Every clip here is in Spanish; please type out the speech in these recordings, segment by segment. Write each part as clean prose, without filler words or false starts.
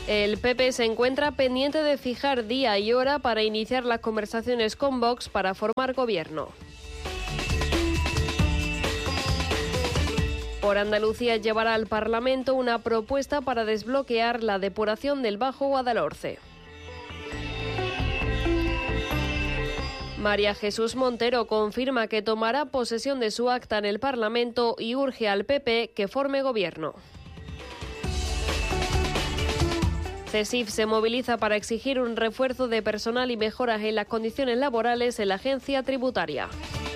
El PP se encuentra pendiente de fijar día y hora para iniciar las conversaciones con Vox para formar gobierno. Por Andalucía llevará al Parlamento una propuesta para desbloquear la depuración del Bajo Guadalhorce. María Jesús Montero confirma que tomará posesión de su acta en el Parlamento y urge al PP que forme gobierno. CESIF se moviliza para exigir un refuerzo de personal y mejoras en las condiciones laborales en la agencia tributaria.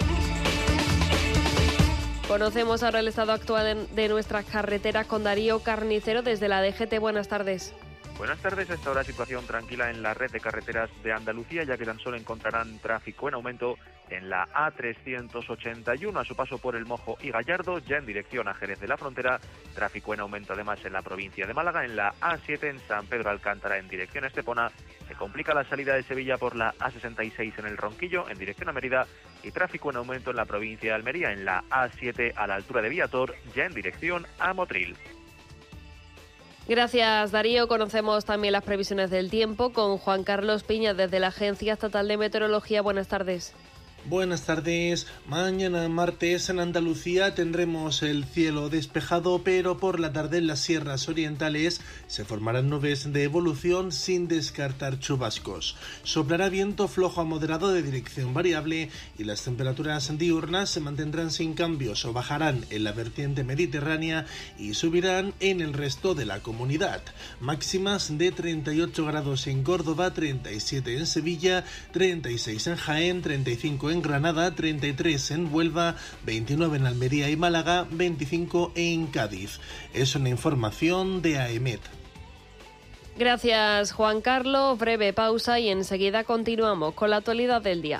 Conocemos ahora el estado actual de nuestras carreteras con Darío Carnicero desde la DGT. Buenas tardes. Buenas tardes. Hasta ahora situación tranquila en la red de carreteras de Andalucía, ya que tan solo encontrarán tráfico en aumento en la A381 a su paso por El Mojo y Gallardo, ya en dirección a Jerez de la Frontera. Tráfico en aumento además en la provincia de Málaga, en la A7 en San Pedro Alcántara en dirección a Estepona. Se complica la salida de Sevilla por la A66 en El Ronquillo en dirección a Mérida y tráfico en aumento en la provincia de Almería, en la A7 a la altura de Viator, ya en dirección a Motril. Gracias, Darío. Conocemos también las previsiones del tiempo con Juan Carlos Piña desde la Agencia Estatal de Meteorología. Buenas tardes. Buenas tardes. Mañana martes en Andalucía tendremos el cielo despejado, pero por la tarde en las sierras orientales se formarán nubes de evolución sin descartar chubascos. Soplará viento flojo a moderado de dirección variable y las temperaturas diurnas se mantendrán sin cambios o bajarán en la vertiente mediterránea y subirán en el resto de la comunidad. Máximas de 38 grados en Córdoba, 37 en Sevilla, 36 en Jaén, 35 en Granada, 33 en Huelva, 29 en Almería y Málaga, 25 en Cádiz. Es una información de AEMET. Gracias, Juan Carlos. Breve pausa y enseguida continuamos con la actualidad del día.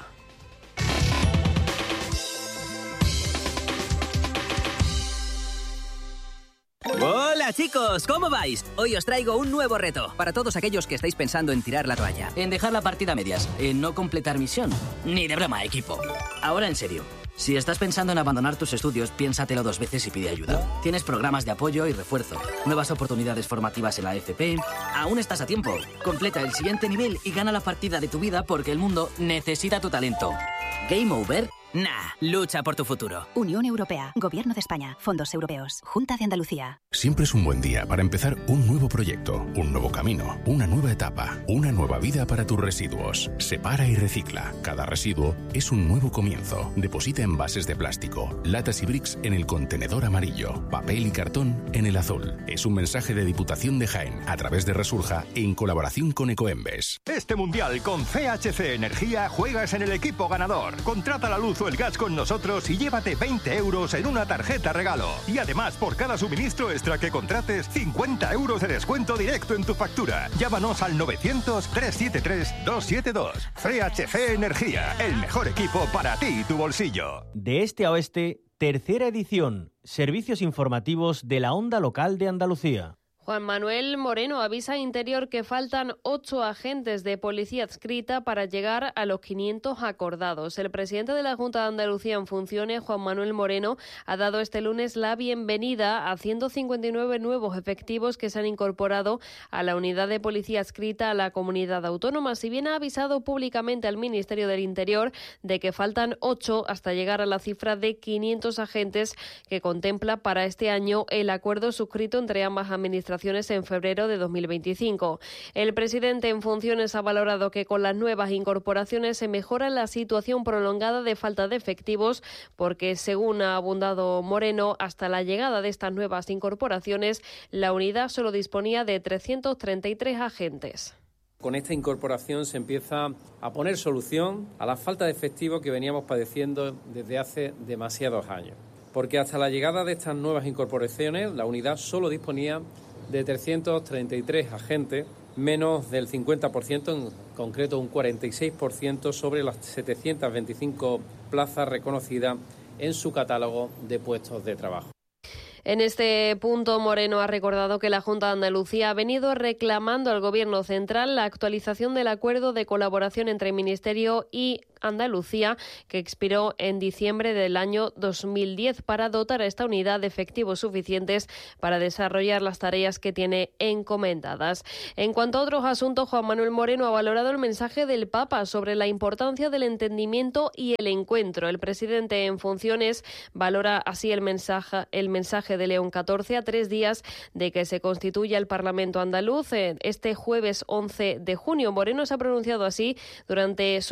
Hola chicos, ¿cómo vais? Hoy os traigo un nuevo reto para todos aquellos que estáis pensando en tirar la toalla. En dejar la partida a medias, en no completar misión. Ni de broma, equipo. Ahora en serio, si estás pensando en abandonar tus estudios, piénsatelo 2 veces y pide ayuda. Tienes programas de apoyo y refuerzo, nuevas oportunidades formativas en la FP. Aún estás a tiempo. Completa el siguiente nivel y gana la partida de tu vida porque el mundo necesita tu talento. ¿Game over? Nah, lucha por tu futuro. Unión Europea, Gobierno de España, Fondos Europeos, Junta de Andalucía. Siempre es un buen día para empezar un nuevo proyecto, un nuevo camino, una nueva etapa, una nueva vida para tus residuos. Separa y recicla. Cada residuo es un nuevo comienzo. Deposita envases de plástico, latas y bricks en el contenedor amarillo, papel y cartón en el azul. Es un mensaje de Diputación de Jaén a través de Resurja en colaboración con Ecoembes. Este mundial con CHC Energía juegas en el equipo ganador. Contrata la luz o el gas con nosotros y llévate 20 euros en una tarjeta regalo. Y además, por cada suministro extra que contrates, 50 euros de descuento directo en tu factura. Llámanos al 900-373-272. CHC Energía, el mejor equipo para ti y tu bolsillo. De este a oeste, tercera edición. Servicios informativos de la onda local de Andalucía. Juan Manuel Moreno avisa a Interior que faltan 8 agentes de policía adscrita para llegar a los 500 acordados. El presidente de la Junta de Andalucía en funciones, Juan Manuel Moreno, ha dado este lunes la bienvenida a 159 nuevos efectivos que se han incorporado a la unidad de policía adscrita a la comunidad autónoma. Si bien ha avisado públicamente al Ministerio del Interior de que faltan 8 hasta llegar a la cifra de 500 agentes que contempla para este año el acuerdo suscrito entre ambas administraciones en febrero de 2025. El presidente en funciones ha valorado que con las nuevas incorporaciones se mejora la situación prolongada de falta de efectivos porque, según ha abundado Moreno, hasta la llegada de estas nuevas incorporaciones, la unidad solo disponía de 333 agentes. Con esta incorporación se empieza a poner solución a la falta de efectivo que veníamos padeciendo desde hace demasiados años. Porque hasta la llegada de estas nuevas incorporaciones, la unidad solo disponía de 333 agentes, menos del 50%, en concreto un 46% sobre las 725 plazas reconocidas en su catálogo de puestos de trabajo. En este punto, Moreno ha recordado que la Junta de Andalucía ha venido reclamando al Gobierno central la actualización del acuerdo de colaboración entre Ministerio y Andalucía, que expiró en diciembre del año 2010, para dotar a esta unidad de efectivos suficientes para desarrollar las tareas que tiene encomendadas. En cuanto a otros asuntos, Juan Manuel Moreno ha valorado el mensaje del Papa sobre la importancia del entendimiento y el encuentro. El presidente en funciones valora así el mensaje de León XIV a 3 días de que se constituya el Parlamento andaluz este jueves 11 de junio. Moreno se ha pronunciado así durante su